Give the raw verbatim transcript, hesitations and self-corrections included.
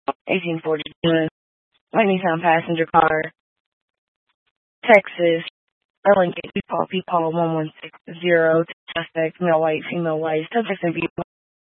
eighteen forty-one. Lightning Sound passenger car. Texas. Lincoln, Peepaw, Peepaw, one one six zero. Suspect, male white, female white. Subject in view.